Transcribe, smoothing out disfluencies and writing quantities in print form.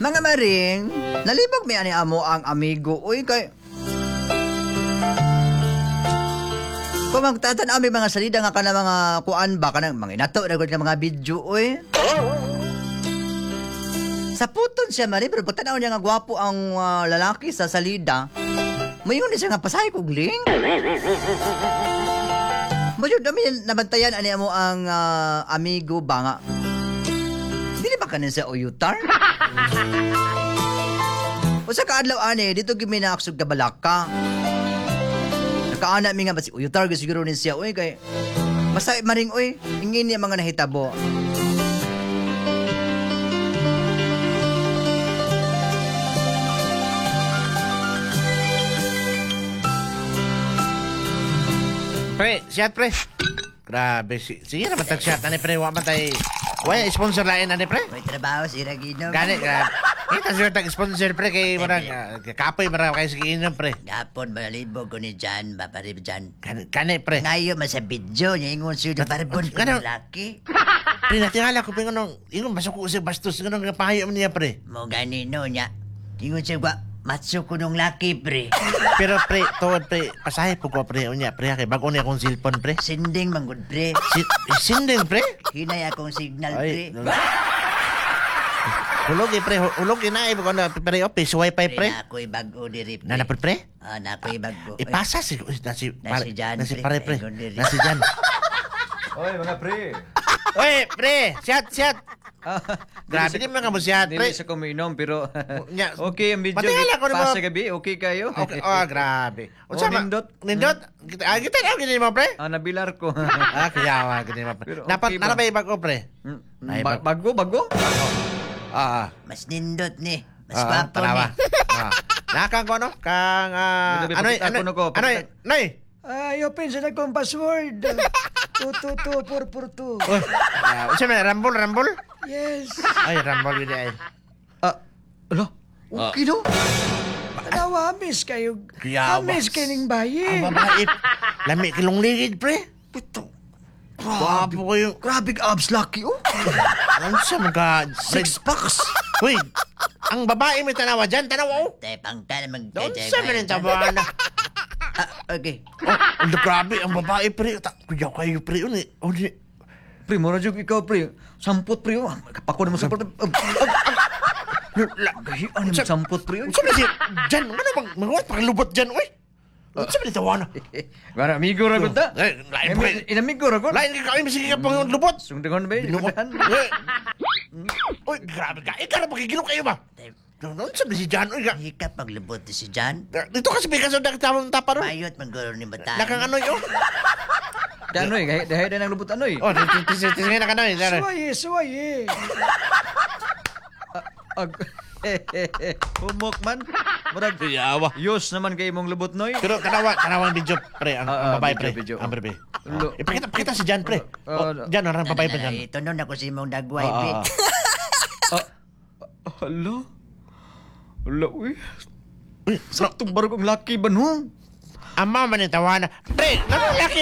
Mga maring, nalibog may ani amo ang amigo. Uy, kay... Kung magtatan may mga salida nga ka na mga kuan ba, ka na mga inato na ka mga video, uy. Sa puton siya, Maring, pero pagtanaw niya nga gwapo ang lalaki sa salida, mayon siya nga pasahay kong ling. Mayon dami nabantayan ani mo ang amigo ba nga. Dili ba kanin sa uyutar? O sa kaadlaw ani, dito gimi na aksog kabalaka. Nakaana mi nga ba si uyutar siguro ni siya, uy, kay basta Maring, uy, ingin niya mga nahitabo. Pre, siya pre. Grabe, sige na matag siya. Ani pre, wa man tay. Wala, sponsor lain, ani pre. May trabaho si Ragino. Gani, kita siya tag-sponsor pre kay marang, kapoy marang kayo sige inom pre. Gapon, malibog ko ni Jan, baparib Jan. Gani pre. Ngayon, sa video niya, ingon siya, baparibon ko Ganun. ng laki. Pre, natingala ko pingon nung, ingon masuko siya bastos, ganun nga pahayo niya pre. Mo ganino niya. Ingon siya, matso ko nung laki, pre. Pero pre, tuwad pre, pasahe po ko pre, unya pre, kay bago niya akong cellphone pre. Sinding manggod, pre. Sinding pre? Hinay akong signal, Ay, pre. hulog pre, hulog na ibo ko na pre office wifi pre. Na ako'y bago diri, pre. Nanapod pre? Na ako'y bago. Ipasa si Jan, nasi pre. pare pre. Ayun, diri. Nasi Jan. Oy, mga pre. Oy, pre, siat. Grabe din mga musiat, pre. Dili sa kuminom, pero Nya, okay ang video. matingala ko na Pa mga- sa gabi, okay kayo? Okay, grabe. Oh, nindot. Nindot? Kita na gini mo, pre? Nabilar ko. Kayawa, gini mo, pre. Pero Dapat, okay ba? ano ba iba ko, pre? Ay, Bago? Mas nindot ni. Mas Ah, gwapo tanawa. ni. Nakang ko, no? Kang, Dito, pakita ko na ko, pakita. Noy? Ay, open sa akong password. 222-442. Uy, unsa man, rambol? Yes. Ay, rambol yun ay. Alo? Okay no? Tanawa, miss kayo. Kiyawa. Miss Ang kining bayi. babae, lami kilong ligid, pre. Puto. Wapo ko yung, Grabe abs laki, oh. unsa man ka, Six packs. Uy, ang babae may tanawa dyan, tanawa, oh. Tepang ka naman. Unsa man yung tabahan na. Okay. Oh, grabe, ang babae, pre. Kuyaw kayo, pre. Uni. Pre, mura jug ikaw, pre. Sampot, pre. Kapako na mo sampot. Gahian mo sampot, pre. Unsa man siya, dyan, ano bang, mga pakalubot dyan, uy. Unsa man yung tawa na. Gana, amigo ra gud ta. Lain pa kayo. Inamigo ra gud. Lain ka kayo, masige ka pang lubot. Sungdagon ba? Lubot. Sungdagon. Uy, grabe ka. Ikaw na magigilo kayo ba? Unsa man si Jan, uy ka. Hikap paglubot ni si Jan. Dito kasi may kasod na tamang tapa ron. Mayot mangguro ni Bataan. Nakang ano yun. Danoy, dahil na ng lubot anoy. Oh, tisingin na ka na. Suwaye. Humok man. Murag Yawa. yos naman kay imong lubot noy. Pero kanawang video, pre. Ang babae, pre. video. Ang babae. Lo- Ipakita si Jan, pre. Jan, ang babae pa Jan. Ito nun ako si mong dagway, Ah, pre. Hala. Hala, uy. Uy, Saktong barog ang laki ba no? ama man yung tawa na. Pre, nanong laki